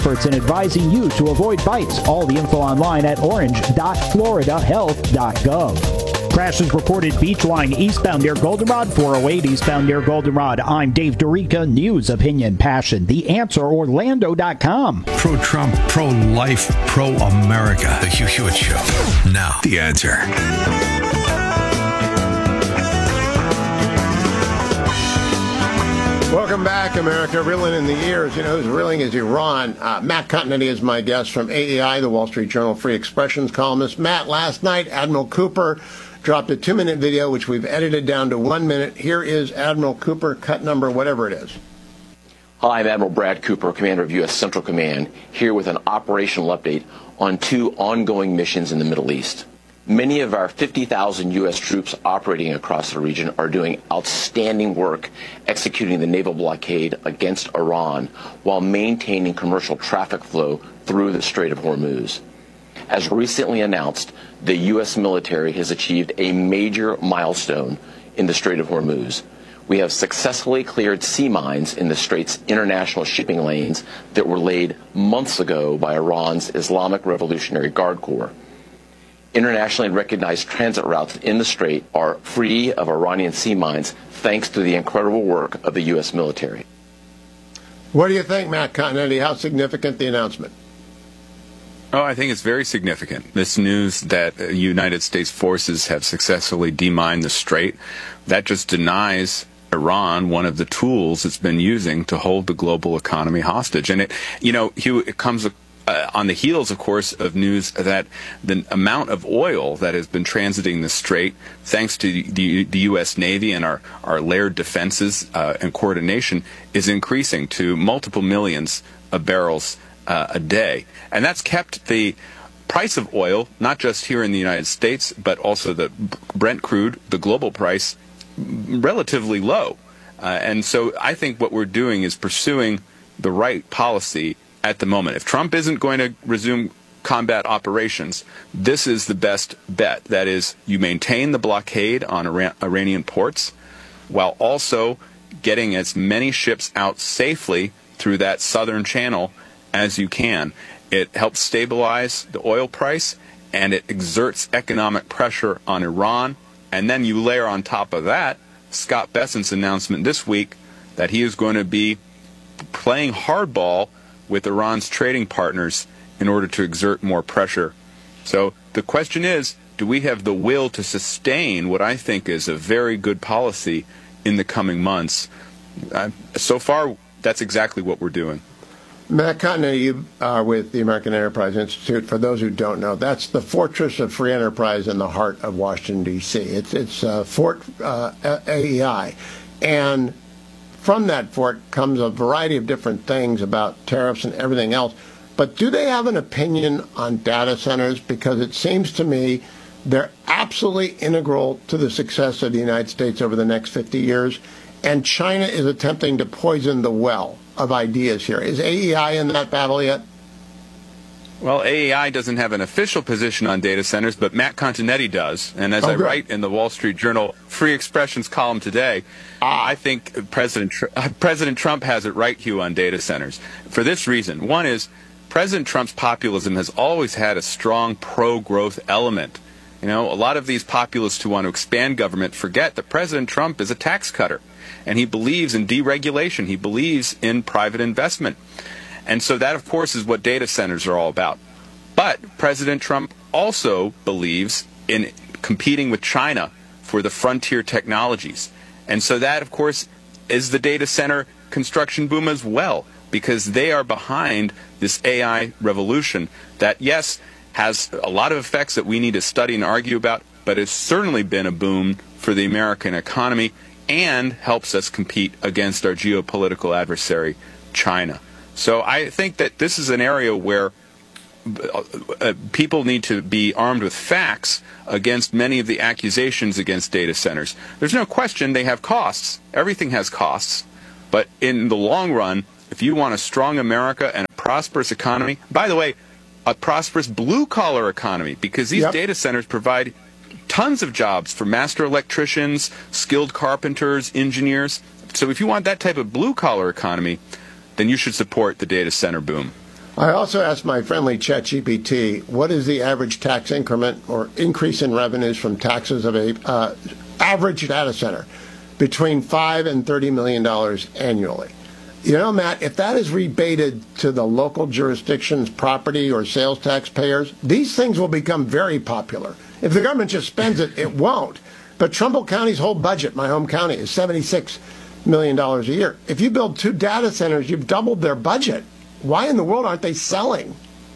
Experts in advising you to avoid bites. All the info online at orange.floridahealth.gov. Crash is reported beach line eastbound near Goldenrod, 408 eastbound near Goldenrod. I'm Dave Dorica, news, opinion, passion. The Answer, Orlando.com. Pro-Trump, pro-life, pro-America. The Hugh Hewitt Show. Now, The Answer. Welcome back, America. Reeling in the ears. You know who's reeling is Iran. Matt Continetti is my guest from AEI, the Wall Street Journal Free Expressions columnist. Matt, last night, Admiral Cooper dropped a 2-minute video, which we've edited down to 1 minute. Here is Admiral Cooper, cut number, whatever it is. Hi, I'm Admiral Brad Cooper, Commander of U.S. Central Command, here with an operational update on 2 ongoing missions in the Middle East. Many of our 50,000 U.S. troops operating across the region are doing outstanding work executing the naval blockade against Iran while maintaining commercial traffic flow through the Strait of Hormuz. As recently announced, the U.S. military has achieved a major milestone in the Strait of Hormuz. We have successfully cleared sea mines in the Strait's international shipping lanes that were laid months ago by Iran's Islamic Revolutionary Guard Corps. Internationally recognized transit routes in the Strait are free of Iranian sea mines thanks to the incredible work of the U.S. military. What do you think, Matt Continetti? How significant the announcement? Oh, I think it's very significant. This news that United States forces have successfully demined the Strait, that just denies Iran one of the tools it's been using to hold the global economy hostage. And it comes on the heels, of course, of news that the amount of oil that has been transiting the Strait, thanks to the U.S. Navy and our layered defenses and coordination, is increasing to multiple millions of barrels a day. And that's kept the price of oil, not just here in the United States, but also the Brent crude, the global price, relatively low. And so I think what we're doing is pursuing the right policy at the moment. If Trump isn't going to resume combat operations, this is the best bet. That is, you maintain the blockade on Iranian ports while also getting as many ships out safely through that southern channel as you can. It helps stabilize the oil price, and it exerts economic pressure on Iran. And then you layer on top of that Scott Bessent's announcement this week that he is going to be playing hardball with Iran's trading partners in order to exert more pressure. So the question is, do we have the will to sustain what I think is a very good policy in the coming months? So far, that's exactly what we're doing. Matt Continetti, you are with the American Enterprise Institute. For those who don't know, that's the fortress of free enterprise in the heart of Washington, D.C. It's Fort AEI. And from that fort comes a variety of different things about tariffs and everything else. But do they have an opinion on data centers? Because it seems to me they're absolutely integral to the success of the United States over the next 50 years. And China is attempting to poison the well of ideas here. Is AEI in that battle yet? Well, AEI doesn't have an official position on data centers, but Matt Continetti does. And as I write in the Wall Street Journal Free Expressions column today, I think President Trump has it right, Hugh, on data centers. For this reason. One is, President Trump's populism has always had a strong pro-growth element. You know, a lot of these populists who want to expand government forget that President Trump is a tax cutter, and he believes in deregulation. He believes in private investment. And so that, of course, is what data centers are all about. But President Trump also believes in competing with China for the frontier technologies. And so that, of course, is the data center construction boom as well, because they are behind this AI revolution that, yes, has a lot of effects that we need to study and argue about, but it's certainly been a boom for the American economy and helps us compete against our geopolitical adversary, China. So I think that this is an area where people need to be armed with facts against many of the accusations against data centers. There's no question they have costs. Everything has costs. But in the long run, if you want a strong America and a prosperous economy, by the way, a prosperous blue-collar economy, because these data centers provide tons of jobs for master electricians, skilled carpenters, engineers. So if you want that type of blue-collar economy, then you should support the data center boom. I also asked my friendly ChatGPT, what is the average tax increment or increase in revenues from taxes of a average data center between $5 and $30 million annually? You know, Matt, if that is rebated to the local jurisdiction's property or sales tax payers, these things will become very popular. If the government just spends it, it won't. But Trumbull County's whole budget, my home county, is $76 million a year. If you build 2 data centers, you've doubled their budget. Why in the world aren't they selling?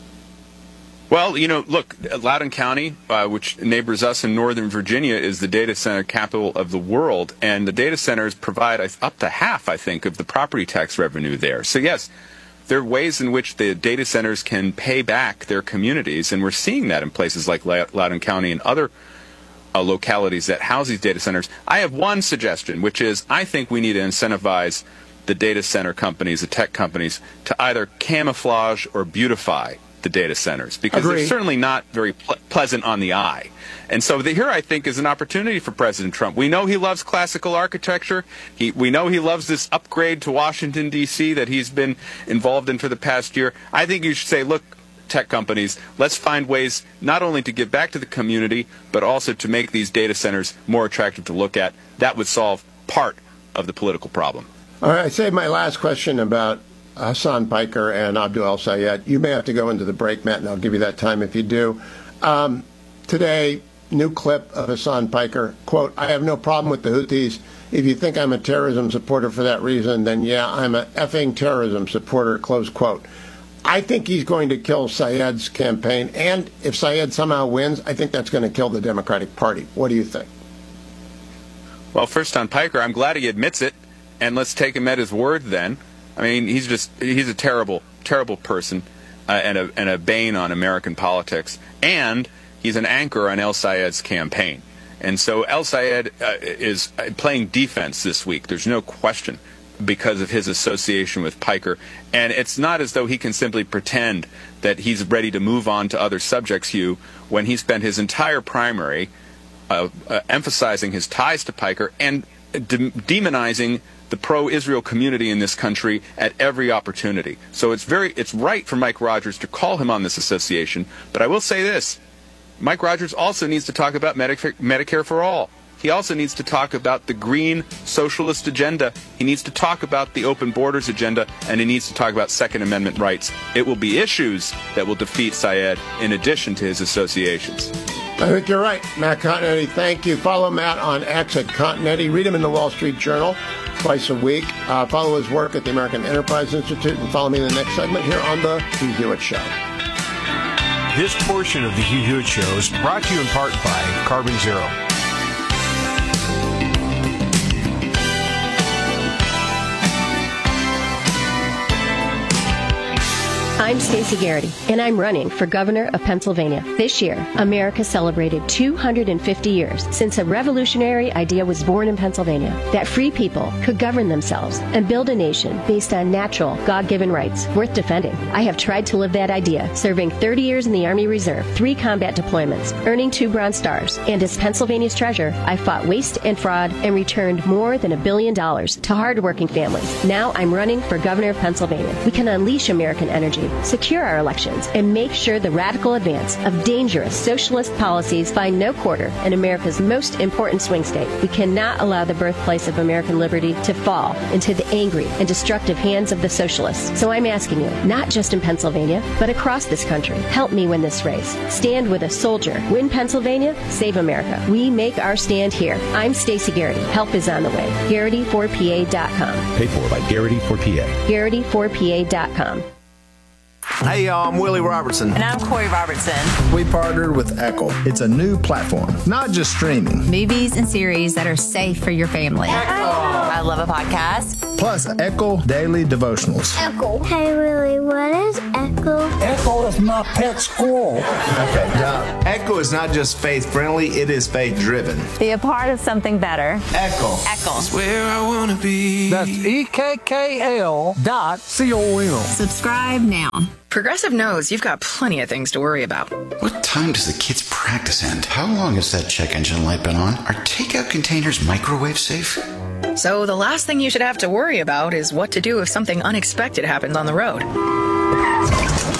Well, you know, look, Loudoun County, which neighbors us in Northern Virginia, is the data center capital of the world, and the data centers provide up to half, I think, of the property tax revenue there. So, yes, there are ways in which the data centers can pay back their communities, and we're seeing that in places like Loudoun County and other localities that house these data centers. I have one suggestion, which is I think we need to incentivize the data center companies, the tech companies, to either camouflage or beautify the data centers, because they're certainly not very pleasant on the eye. And so here, I think, is an opportunity for President Trump. We know he loves classical architecture. We know he loves this upgrade to Washington, D.C. that he's been involved in for the past year. I think you should say, look, tech companies, let's find ways not only to give back to the community, but also to make these data centers more attractive to look at. That would solve part of the political problem. All right, I saved my last question about Hassan Piker and Abdul El-Sayed. You may have to go into the break, Matt, and I'll give you that time if you do. Today, new clip of Hassan Piker, quote, I have no problem with the Houthis. If you think I'm a terrorism supporter for that reason, then yeah, I'm a effing terrorism supporter, close quote. I think he's going to kill Sayed's campaign, and if Sayed somehow wins, I think that's going to kill the Democratic Party. What do you think? Well, first on Piker, I'm glad he admits it, and let's take him at his word then. I mean, he's a terrible, terrible person and a bane on American politics. And he's an anchor on El-Sayed's campaign. And so El-Sayed is playing defense this week. There's no question, because of his association with Piker. And it's not as though he can simply pretend that he's ready to move on to other subjects, Hugh, when he spent his entire primary emphasizing his ties to Piker and demonizing the pro-Israel community in this country at every opportunity. So it's right for Mike Rogers to call him on this association. But I will say this, Mike Rogers also needs to talk about Medicare for all. He also needs to talk about the green socialist agenda. He needs to talk about the open borders agenda, and he needs to talk about Second Amendment rights. It will be issues that will defeat Sayed in addition to his associations. I think you're right, Matt Continetti. Thank you. Follow Matt on X at Continetti. Read him in the Wall Street Journal twice a week. Follow his work at the American Enterprise Institute, and follow me in the next segment here on The Hugh Hewitt Show. This portion of The Hugh Hewitt Show is brought to you in part by Carbon Zero. I'm Stacey Garrity, and I'm running for governor of Pennsylvania. This year, America celebrated 250 years since a revolutionary idea was born in Pennsylvania, that free people could govern themselves and build a nation based on natural, God-given rights worth defending. I have tried to live that idea, serving 30 years in the Army Reserve, 3 combat deployments, earning 2 Bronze Stars, and as Pennsylvania's treasurer, I fought waste and fraud and returned more than $1 billion to hardworking families. Now I'm running for governor of Pennsylvania. We can unleash American energy, secure our elections, and make sure the radical advance of dangerous socialist policies find no quarter in America's most important swing state. We cannot allow the birthplace of American liberty to fall into the angry and destructive hands of the socialists. So I'm asking you, not just in Pennsylvania, but across this country, help me win this race. Stand with a soldier. Win Pennsylvania, save America. We make our stand here. I'm Stacey Garrity. Help is on the way. Garrity4PA.com. Paid for by Garrity4PA. Garrity4PA.com. Hey, y'all, I'm Willie Robertson. And I'm Corey Robertson. We partnered with Echo. It's a new platform, not just streaming. Movies and series that are safe for your family. Echo. I love a podcast. Plus, Echo Daily Devotionals. Echo. Hey, Willie, what is Echo? Echo is my pet squirrel. Okay, now, Echo is not just faith-friendly, it is faith-driven. Be a part of something better. Echo. Echo. That's where I want to be. That's EKKL.com. Subscribe now. Progressive knows you've got plenty of things to worry about. What time does the kids' practice end? How long has that check engine light been on? Are takeout containers microwave safe? So the last thing you should have to worry about is what to do if something unexpected happens on the road.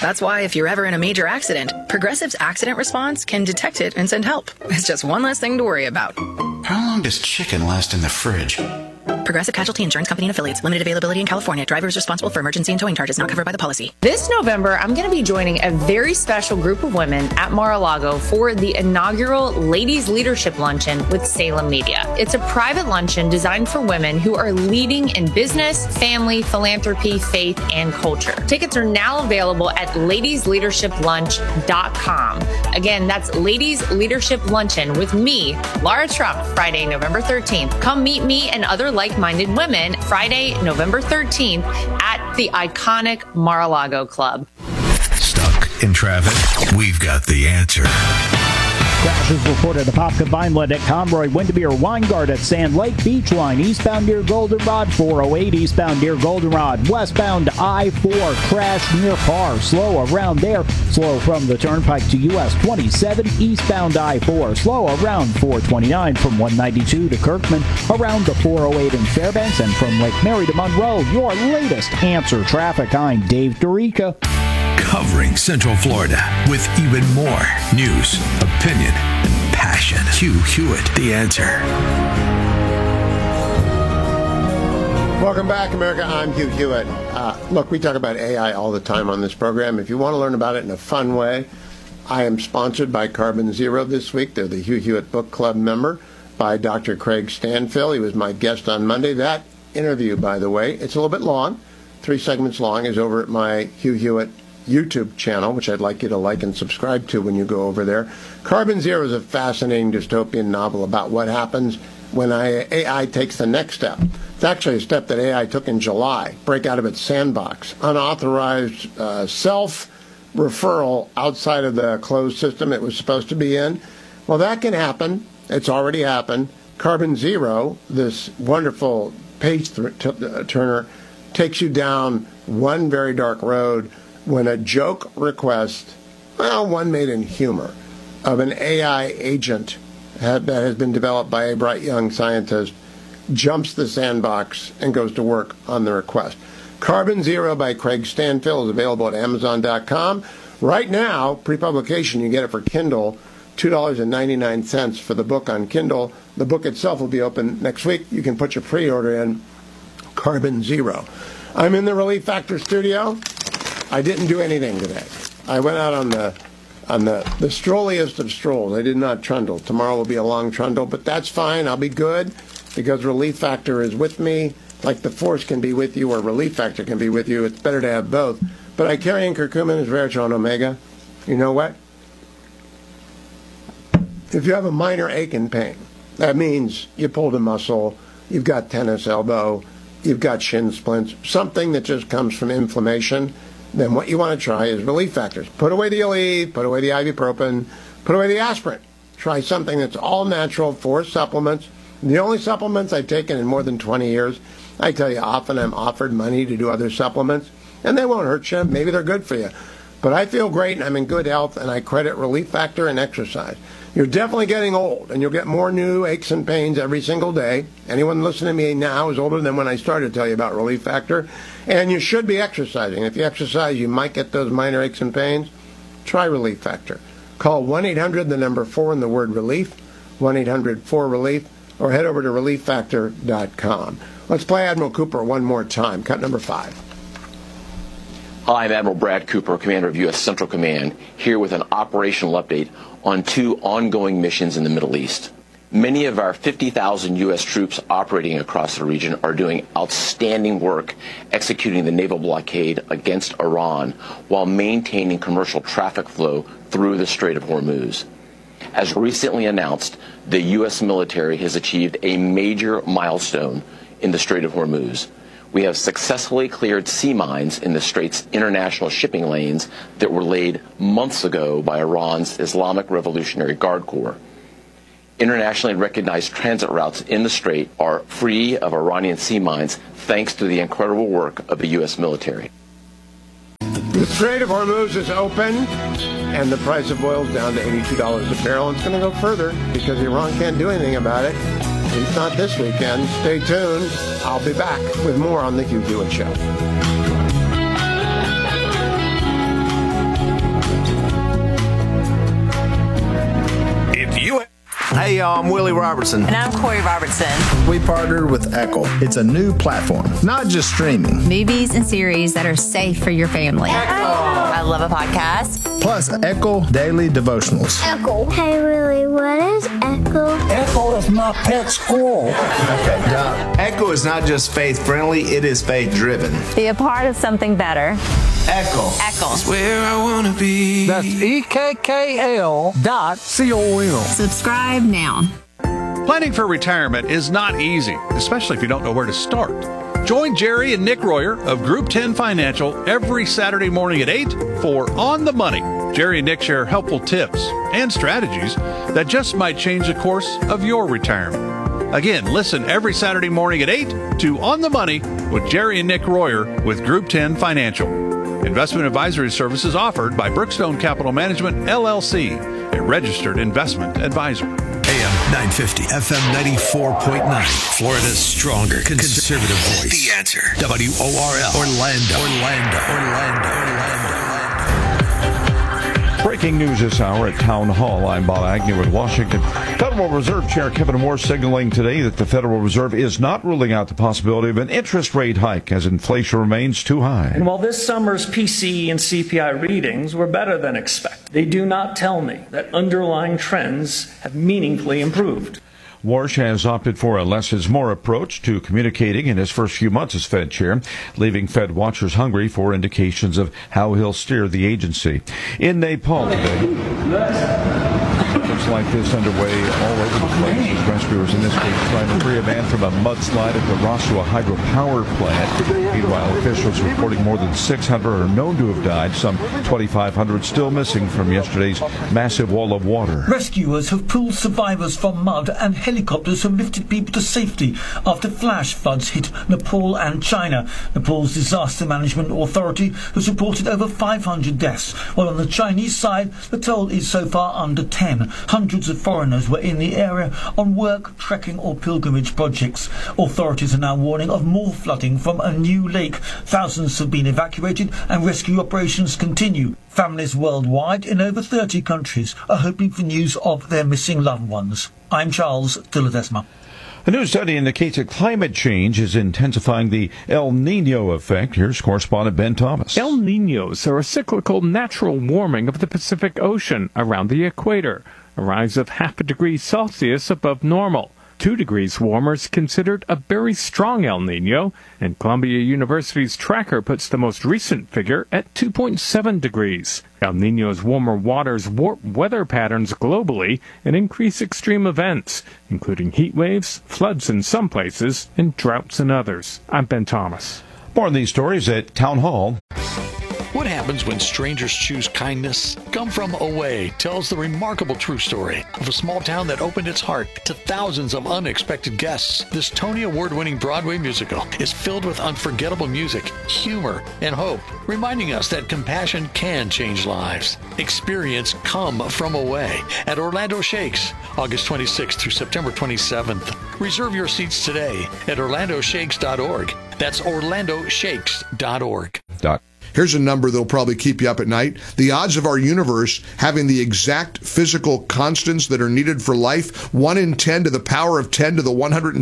That's why if you're ever in a major accident, Progressive's accident response can detect it and send help. It's just one less thing to worry about. How long does chicken last in the fridge? Progressive Casualty Insurance Company and Affiliates. Limited availability in California. Driver is responsible for emergency and towing charges not covered by the policy. This November, I'm going to be joining a very special group of women at Mar-a-Lago for the inaugural Ladies Leadership Luncheon with Salem Media. It's a private luncheon designed for women who are leading in business, family, philanthropy, faith, and culture. Tickets are now available at ladiesleadershiplunch.com. Again, that's Ladies Leadership Luncheon with me, Laura Trump, Friday, November 13th. Come meet me and other like-minded women Friday, November 13th at the iconic Mar-a-Lago Club. Stuck in traffic? We've got the answer. Crashes reported at Popka Vineland at Conroy, Windermere, Weingart at Sand Lake, Beachline, eastbound near Goldenrod, 408 eastbound near Goldenrod, westbound I-4, crash near Parr, slow around there, slow from the Turnpike to US 27, eastbound I-4, slow around 429 from 192 to Kirkman, around the 408 in Fairbanks, and from Lake Mary to Monroe. Your latest Answer Traffic. I'm Dave Dorica. Covering Central Florida with even more news, opinion, and passion. Hugh Hewitt, The Answer. Welcome back, America. I'm Hugh Hewitt. Look, we talk about AI all the time on this program. If you want to learn about it in a fun way, I am sponsored by Carbon Zero this week. They're the Hugh Hewitt Book Club member by Dr. Craig Stanfill. He was my guest on Monday. That interview, by the way, it's a little bit long, 3 segments long, is over at my Hugh Hewitt YouTube channel, which I'd like you to like and subscribe to when you go over there. Carbon Zero is a fascinating dystopian novel about what happens when AI takes the next step. It's actually a step that AI took in July, break out of its sandbox, unauthorized self-referral outside of the closed system it was supposed to be in. Well, that can happen. It's already happened. Carbon Zero, this wonderful page turner, takes you down one very dark road when a joke request, well, one made in humor, of an AI agent that has been developed by a bright young scientist jumps the sandbox and goes to work on the request. Carbon Zero by Craig Stanfill is available at Amazon.com. Right now, pre-publication, you get it for Kindle, $2.99 for the book on Kindle. The book itself will be open next week. You can put your pre-order in. Carbon Zero. I'm in the Relief Factor studio. I didn't do anything today. I went out on the strolliest of strolls. I did not trundle. Tomorrow will be a long trundle, but that's fine. I'll be good because Relief Factor is with me. Like the Force can be with you or Relief Factor can be with you. It's better to have both. But I carry in curcumin, resveratrol, omega. You know what? If you have a minor ache and pain, that means you pulled a muscle, you've got tennis elbow, you've got shin splints, something that just comes from inflammation, then what you want to try is Relief Factors. Put away the Aleve, put away the ibuprofen, put away the aspirin. Try something that's all natural, 4 supplements. The only supplements I've taken in more than 20 years. I tell you, often I'm offered money to do other supplements, and they won't hurt you. Maybe they're good for you. But I feel great, and I'm in good health, and I credit Relief Factor and exercise. You're definitely getting old, and you'll get more new aches and pains every single day. Anyone listening to me now is older than when I started to tell you about Relief Factor. And you should be exercising. If you exercise, you might get those minor aches and pains. Try Relief Factor. Call 1-800, the number 4 and the word relief, 1-800-4RELIEF, or head over to relieffactor.com. Let's play Admiral Cooper one more time. Cut number 5. Hi, I'm Admiral Brad Cooper, Commander of U.S. Central Command, here with an operational update on 2 ongoing missions in the Middle East. Many of our 50,000 U.S. troops operating across the region are doing outstanding work executing the naval blockade against Iran while maintaining commercial traffic flow through the Strait of Hormuz. As recently announced, the U.S. military has achieved a major milestone in the Strait of Hormuz. We have successfully cleared sea mines in the Strait's international shipping lanes that were laid months ago by Iran's Islamic Revolutionary Guard Corps. Internationally recognized transit routes in the Strait are free of Iranian sea mines thanks to the incredible work of the U.S. military. The Strait of Hormuz is open, and the price of oil is down to $82 a barrel. It's going to go further because Iran can't do anything about it. At least not this weekend. Stay tuned. I'll be back with more on The Hugh Hewitt Show. y'all. I'm Willie Robertson. And I'm Corey Robertson. We partnered with Echo. It's a new platform, not just streaming. Movies and series that are safe for your family. I love a podcast. Plus, Echo Daily Devotionals. Echo. Hey, Willie, what is Echo? Echo is my pet squirrel. Okay, Echo is not just faith-friendly, it is faith-driven. Be a part of something better. Echo. Echo. It's where I want to be. That's EKKL.com. Subscribe now. Planning for retirement is not easy, especially if you don't know where to start. Join Jerry and Nick Royer of Group 10 Financial every Saturday morning at 8 for On the Money. Jerry and Nick share helpful tips and strategies that just might change the course of your retirement. Again, listen every Saturday morning at 8 to On the Money with Jerry and Nick Royer with Group 10 Financial. Investment advisory services offered by Brookstone Capital Management, LLC, a registered investment advisor. AM 950, FM 94.9, Florida's stronger conservative voice. The Answer. WORL, Orlando. Breaking news this hour at Town Hall. I'm Bob Agnew in Washington. Federal Reserve Chair Kevin Moore signaling today that the Federal Reserve is not ruling out the possibility of an interest rate hike as inflation remains too high. And while this summer's PCE and CPI readings were better than expected, they do not tell me that underlying trends have meaningfully improved. Warsh has opted for a less is more approach to communicating in his first few months as Fed chair, leaving Fed watchers hungry for indications of how he'll steer the agency. In Nepal today, looks like this underway all over the place as rescuers in this case trying to free a man from a mudslide at the Rasua hydropower plant. Meanwhile, officials reporting more than 600 are known to have died, some 2,500 still missing from yesterday's massive wall of water. Rescuers have pulled survivors from mud and helicopters have lifted people to safety after flash floods hit Nepal and China. Nepal's Disaster Management Authority has reported over 500 deaths, while on the Chinese side, the toll is so far under 10. Hundreds of foreigners were in the area on work, trekking or pilgrimage projects. Authorities are now warning of more flooding from a new lake. Thousands have been evacuated and rescue operations continue. Families worldwide in over 30 countries are hoping for news of their missing loved ones. I'm Charles Dilladesma. A new study indicates that climate change is intensifying the El Niño effect. Here's correspondent Ben Thomas. El Niños are a cyclical natural warming of the Pacific Ocean around the equator, a rise of 0.5 degrees Celsius above normal. 2 degrees warmer is considered a very strong El Niño, and Columbia University's tracker puts the most recent figure at 2.7 degrees. El Niño's warmer waters warp weather patterns globally and increase extreme events, including heat waves, floods in some places, and droughts in others. I'm Ben Thomas. More on these stories at Town Hall. What happens when strangers choose kindness? Come From Away tells the remarkable true story of a small town that opened its heart to thousands of unexpected guests. This Tony Award-winning Broadway musical is filled with unforgettable music, humor, and hope, reminding us that compassion can change lives. Experience Come From Away at Orlando Shakes, August 26th through September 27th. Reserve your seats today at orlandoshakes.org. That's orlandoshakes.org. Here's a number that'll probably keep you up at night. The odds of our universe having the exact physical constants that are needed for life, 1 in 10 to the power of 10 to the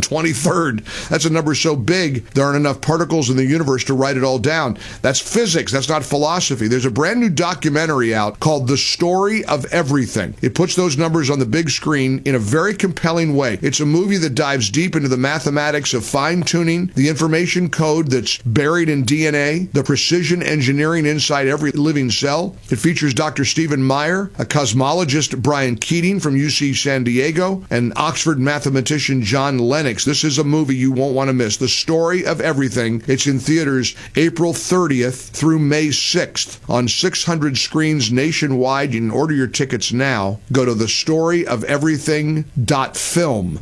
123rd. That's a number so big, there aren't enough particles in the universe to write it all down. That's physics. That's not philosophy. There's a brand new documentary out called The Story of Everything. It puts those numbers on the big screen in a very compelling way. It's a movie that dives deep into the mathematics of fine-tuning, the information code that's buried in DNA, the precision engineering inside every living cell. It features Dr. Stephen Meyer, a cosmologist Brian Keating from UC San Diego, and Oxford mathematician John Lennox. This is a movie you won't want to miss. The Story of Everything. It's in theaters April 30th through May 6th on 600 screens nationwide. You can order your tickets now. Go to thestoryofelverything.film.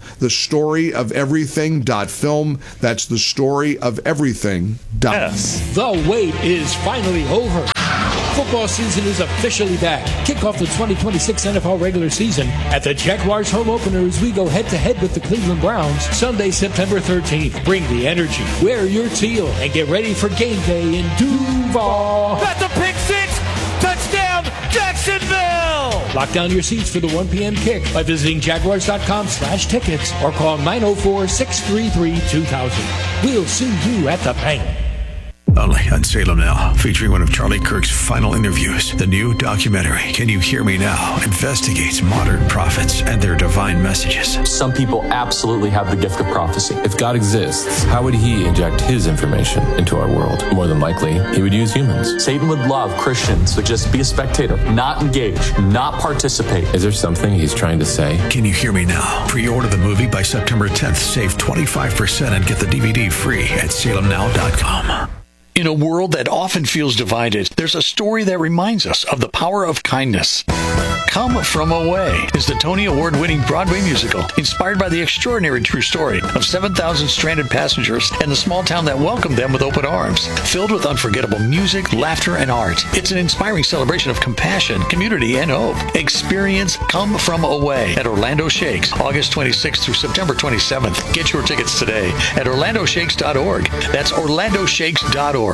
Thestoryofelverything.film. That's thestoryofelverything.film. The wait is finally over. Football season is officially back. Kick off the 2026 NFL regular season at the Jaguars home opener as we go head-to-head with the Cleveland Browns Sunday, September 13th. Bring the energy, wear your teal, and get ready for game day in Duval. That's a pick six! Touchdown, Jacksonville! Lock down your seats for the 1 p.m. kick by visiting jaguars.com/tickets or call 904-633-2000. We'll see you at the bank. Only on Salem Now, featuring one of Charlie Kirk's final interviews. The new documentary, Can You Hear Me Now?, investigates modern prophets and their divine messages. Some people absolutely have the gift of prophecy. If God exists, how would he inject his information into our world? More than likely, he would use humans. Satan would love Christians to just be a spectator, not engage, not participate. Is there something he's trying to say? Can You Hear Me Now? Pre-order the movie by September 10th. Save 25% and get the DVD free at salemnow.com. In a world that often feels divided, there's a story that reminds us of the power of kindness. Come From Away is the Tony Award-winning Broadway musical inspired by the extraordinary true story of 7,000 stranded passengers and the small town that welcomed them with open arms. Filled with unforgettable music, laughter, and art, it's an inspiring celebration of compassion, community, and hope. Experience Come From Away at Orlando Shakes, August 26th through September 27th. Get your tickets today at orlandoshakes.org. That's orlandoshakes.org.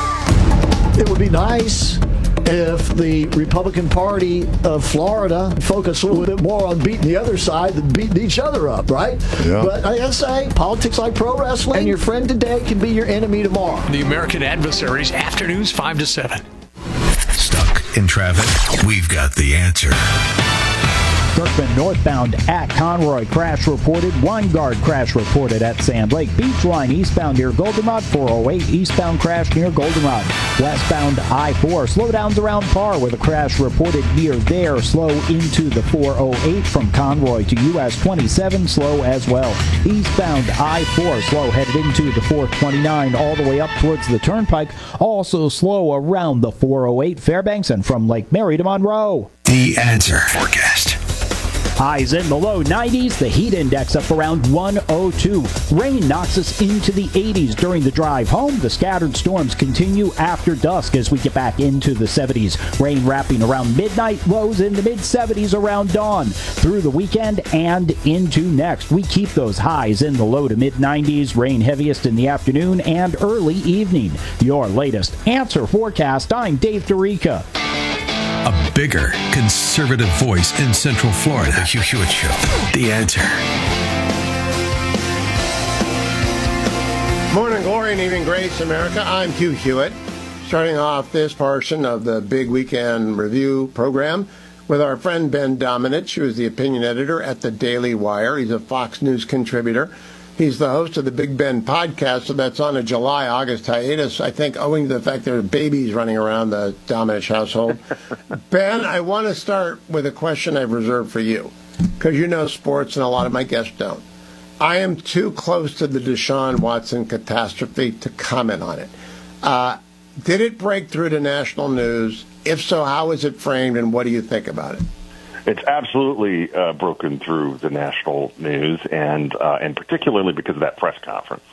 It would be nice if the Republican Party of Florida focused a little bit more on beating the other side than beating each other up, right? Yeah. But I gotta say, politics like pro wrestling, and your friend today can be your enemy tomorrow. The American Adversaries, afternoons 5 to 7. Stuck in traffic? We've got the answer. Kirkman northbound at Conroy, crash reported. Weingard crash reported at Sand Lake. Beachline eastbound near Goldenrod. 408 eastbound crash near Goldenrod. Westbound I-4 slowdowns around Par with a crash reported near there. Slow into the 408 from Conroy to US 27, slow as well. Eastbound I-4 slow headed into the 429 all the way up towards the Turnpike. Also slow around the 408 Fairbanks and from Lake Mary to Monroe. The Answer forecast. Highs in the low 90s, the heat index up around 102. Rain knocks us into the 80s during the drive home. The scattered storms continue after dusk as we get back into the 70s. Rain wrapping around midnight, lows in the mid-70s around dawn. Through the weekend and into next, we keep those highs in the low to mid-90s. Rain heaviest in the afternoon and early evening. Your latest Answer forecast, I'm Dave DeRica. A bigger conservative voice in Central Florida. The Hugh Hewitt Show. The Answer. Morning glory and evening grace, America. I'm Hugh Hewitt. Starting off this portion of the Big Weekend Review program with our friend Ben Domenech, who is the opinion editor at the Daily Wire. He's a Fox News contributor. He's the host of the Big Ben podcast, so that's on a July-August hiatus, I think, owing to the fact there are babies running around the Domenech household. Ben, I want to start with a question I've reserved for you, because you know sports and a lot of my guests don't. I am too close to the Deshaun Watson catastrophe to comment on it. Did it break through to national news? If so, how is it framed, and what do you think about it? It's absolutely broken through the national news, and particularly because of that press conference.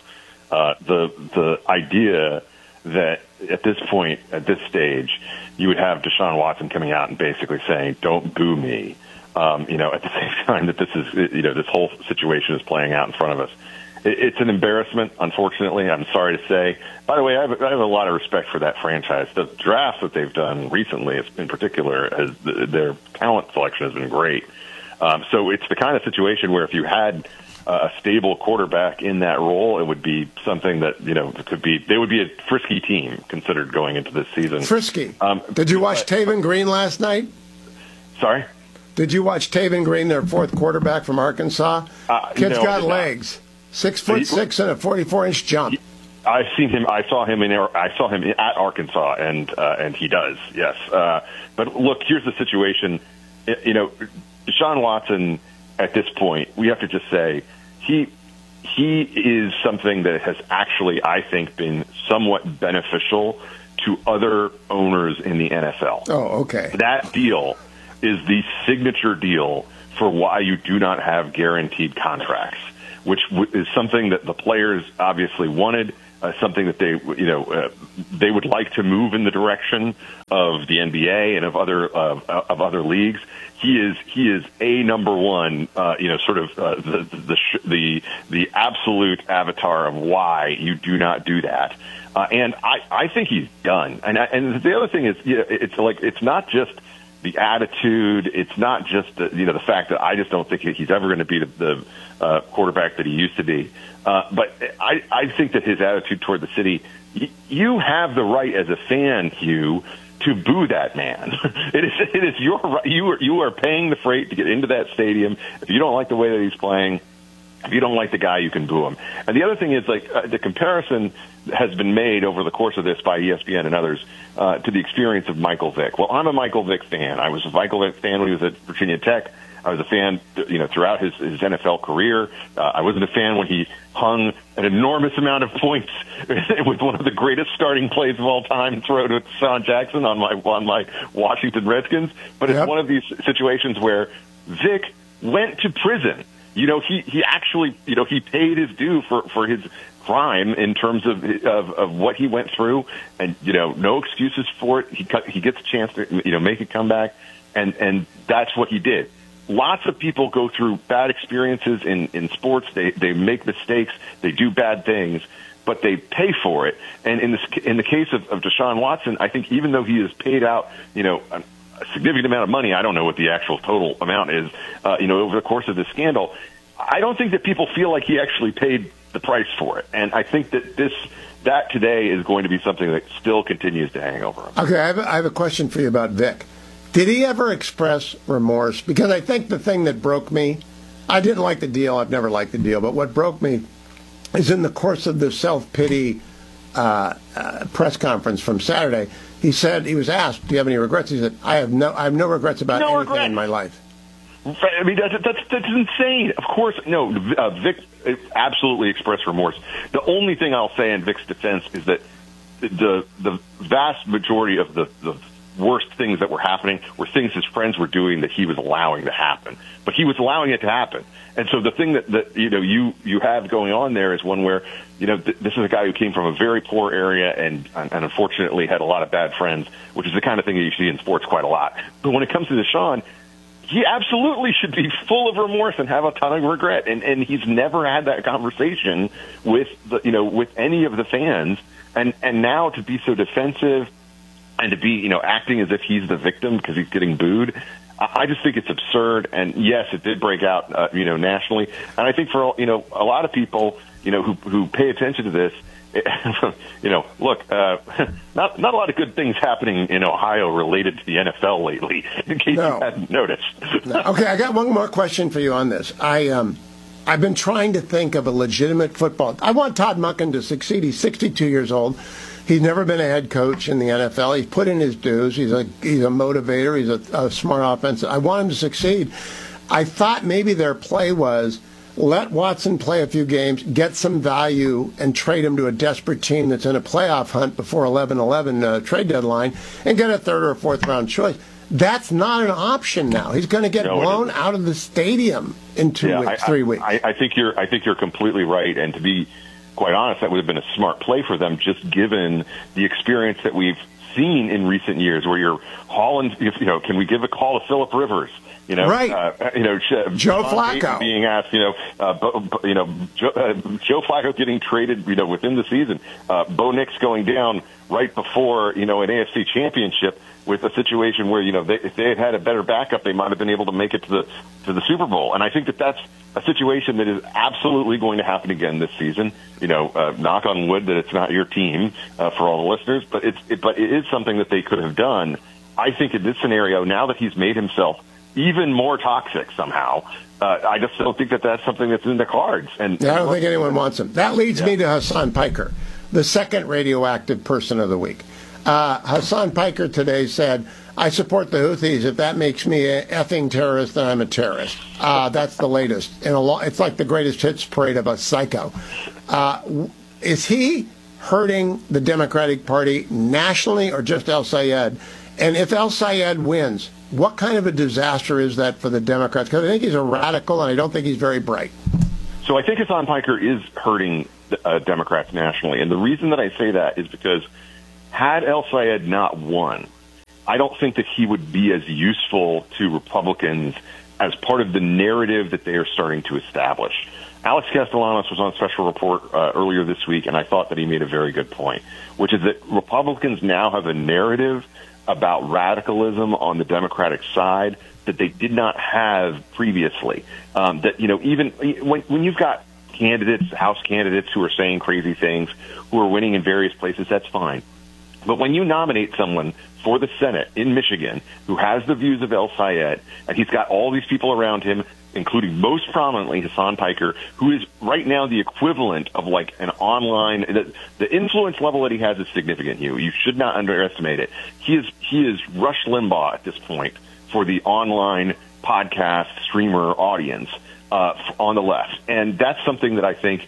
The idea that at this point, at this stage, you would have Deshaun Watson coming out and basically saying, "Don't boo me," at the same time that this is, this whole situation is playing out in front of us. It's an embarrassment, unfortunately. I'm sorry to say. By the way, I have a lot of respect for that franchise. The drafts that they've done recently, in particular, their talent selection has been great. So it's the kind of situation where if you had a stable quarterback in that role, it would be something that, they would be a frisky team considered going into this season. Frisky. Did you watch Taven Green last night? Sorry? Did you watch Taven Green, their fourth quarterback from Arkansas? Kid's got legs. 6'6" and a 44-inch jump. I've seen him. I saw him at Arkansas, and he does. Yes. But look, here's the situation. Deshaun Watson. At this point, we have to just say he is something that has actually, I think, been somewhat beneficial to other owners in the NFL. Oh, okay. That deal is the signature deal for why you do not have guaranteed contracts, which is something that the players obviously wanted, something that they would like to move in the direction of the NBA and of other leagues. He is a number one, the absolute avatar of why you do not do that. And I think he's done. And the other thing is, it's not just the attitude. It's not just the fact that I just don't think he's ever going to be the quarterback that he used to be. But I think that his attitude toward the city, you have the right as a fan, Hugh, to boo that man. It is your right. You are paying the freight to get into that stadium. If you don't like the way that he's playing, if you don't like the guy, you can boo him. And the other thing is, the comparison has been made over the course of this by ESPN and others to the experience of Michael Vick. Well, I'm a Michael Vick fan. I was a Michael Vick fan when he was at Virginia Tech. I was a fan, throughout his NFL career. I wasn't a fan when he hung an enormous amount of points with one of the greatest starting plays of all time, throw to Sean Jackson on my Washington Redskins. But it's one of these situations where Vick went to prison. He actually, he paid his due for his crime in terms of what he went through, and no excuses for it. He gets a chance to make a comeback, and that's what he did. Lots of people go through bad experiences in sports. They make mistakes. They do bad things, but they pay for it. And in the case of Deshaun Watson, I think even though he is paid out, a significant amount of money, I don't know what the actual total amount is, over the course of this scandal, I don't think that people feel like he actually paid the price for it. And I think that today is going to be something that still continues to hang over him. Okay, I have a question for you about Vick. Did he ever express remorse? Because I think the thing that broke me, I didn't like the deal. I've never liked the deal. But what broke me is in the course of the self-pity press conference from Saturday, he said, he was asked, do you have any regrets? He said, I have no regrets about anything in my life. I mean, that's insane. Of course, no, Vick absolutely expressed remorse. The only thing I'll say in Vick's defense is that the vast majority of the worst things that were happening were things his friends were doing that he was allowing to happen. But he was allowing it to happen. And so the thing that you have going on there is one where, this is a guy who came from a very poor area and unfortunately had a lot of bad friends, which is the kind of thing that you see in sports quite a lot. But when it comes to Deshaun, he absolutely should be full of remorse and have a ton of regret. And he's never had that conversation with with any of the fans. And now to be so defensive and to be, acting as if he's the victim because he's getting booed, I just think it's absurd. And yes, it did break out, nationally. And I think for, a lot of people, who pay attention to this, look, not a lot of good things happening in Ohio related to the NFL lately, in case you hadn't noticed. No. Okay, I got one more question for you on this. I've been trying to think of a legitimate football. I want Todd Monken to succeed. He's 62 years old. He's never been a head coach in the NFL. He's put in his dues. He's a motivator. He's a smart offensive. I want him to succeed. I thought maybe their play was let Watson play a few games, get some value, and trade him to a desperate team that's in a playoff hunt before 11/11 trade deadline, and get a third or fourth round choice. That's not an option now. He's going to get blown out of the stadium in 2 weeks, 3 weeks. I think you're completely right. And to be quite honest, that would have been a smart play for them, just given the experience that we've seen in recent years, where you're hauling. Can we give a call to Phillip Rivers? Right. Joe Flacco being asked. Joe Flacco getting traded. Within the season. Bo Nix going down right before an AFC championship, with a situation where if they had a better backup, they might have been able to make it to the Super Bowl. And I think that's a situation that is absolutely going to happen again this season. Knock on wood that it's not your team for all the listeners, but it is something that they could have done. I think in this scenario, now that he's made himself even more toxic somehow, I just don't think that that's something that's in the cards. And I don't think anyone wants him. That leads me to Hassan Piker, the second radioactive person of the week. Hassan Piker today said, I support the Houthis. If that makes me an effing terrorist, then I'm a terrorist. That's the latest. It's like the greatest hits parade of a psycho. Is he hurting the Democratic Party nationally or just El Sayed? And if El Sayed wins, what kind of a disaster is that for the Democrats? Because I think he's a radical, and I don't think he's very bright. So I think Hassan Piker is hurting Democrats nationally. And the reason that I say that is because had El Sayed not won, I don't think that he would be as useful to Republicans as part of the narrative that they are starting to establish. Alex Castellanos was on Special Report earlier this week, and I thought that he made a very good point, which is that Republicans now have a narrative about radicalism on the Democratic side that they did not have previously. That, you know, even when you've got candidates, House candidates who are saying crazy things, who are winning in various places, that's fine. But when you nominate someone for the Senate in Michigan who has the views of El Sayed, and he's got all these people around him, including most prominently Hassan Piker, who is right now the equivalent of like an online, the influence level that he has is significant, Hugh. You should not underestimate it. He is Rush Limbaugh at this point for the online podcast streamer audience on the left. And that's something that I think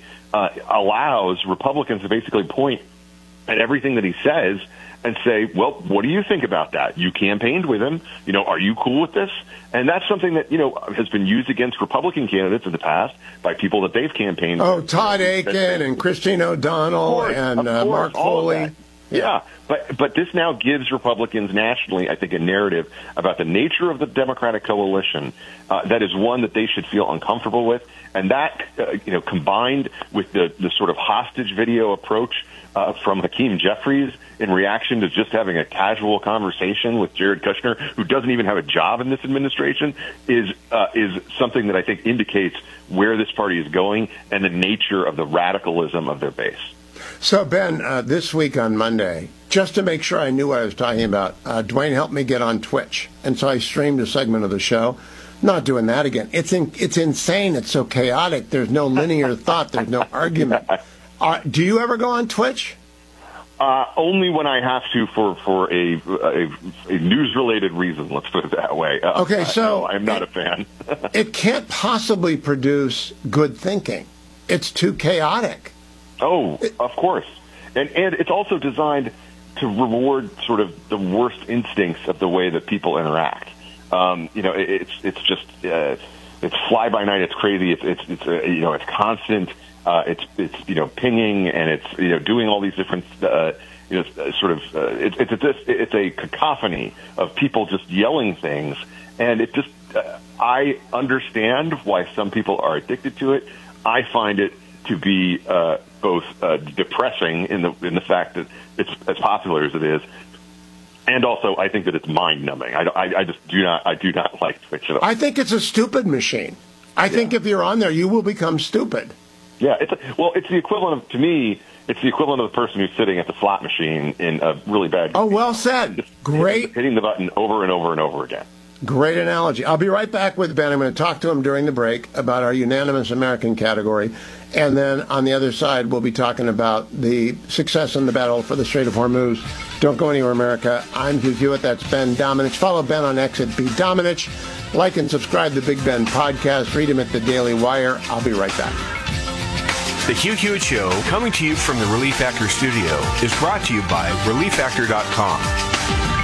allows Republicans to basically point at everything that he says and say, well, what do you think about that? You campaigned with him. You know, are you cool with this? And that's something that, you know, has been used against Republican candidates in the past by people that they've campaigned with. Oh, Todd Aiken and Christine O'Donnell and Mark Foley. Yeah, but this now gives Republicans nationally, I think, a narrative about the nature of the Democratic coalition that is one that they should feel uncomfortable with. And that, you know, combined with the sort of hostage video approach from Hakeem Jeffries in reaction to just having a casual conversation with Jared Kushner, who doesn't even have a job in this administration, is something that I think indicates where this party is going and the nature of the radicalism of their base. So, Ben, this week on Monday, just to make sure I knew what I was talking about, Dwayne helped me get on Twitch. And so I streamed a segment of the show. Not doing that again. It's insane. It's so chaotic. There's no linear thought. There's no argument. Do you ever go on Twitch? Only when I have to for a news-related reason, let's put it that way. Okay, so... No, I'm not a fan. It can't possibly produce good thinking. It's too chaotic. Oh, of course. And it's also designed to reward sort of the worst instincts of the way that people interact. You know, it's just it's fly by night. It's crazy. It's you know, it's constant. It's you know, pinging, and it's, you know, doing all these different you know, sort of it's a cacophony of people just yelling things, and it just I understand why some people are addicted to it. I find it to be both depressing in the fact that it's as popular as it is, and also I think that it's mind numbing. I do not like Twitch at all. I think it's a stupid machine. I think if you're on there, you will become stupid. Yeah, it's the equivalent of, to me, it's the equivalent of the person who's sitting at the slot machine in a really bad. Oh, well said. Great. Hitting the button over and over and over again. Great analogy. I'll be right back with Ben. I'm going to talk to him during the break about our unanimous American category. And then on the other side, we'll be talking about the success in the battle for the Strait of Hormuz. Don't go anywhere, America. I'm Hugh Hewitt. That's Ben Domenech. Follow Ben on X at B Domenech. Like and subscribe to Big Ben Podcast. Read him at the Daily Wire. I'll be right back. The Hugh Hewitt Show, coming to you from the Relief Factor studio, is brought to you by ReliefFactor.com.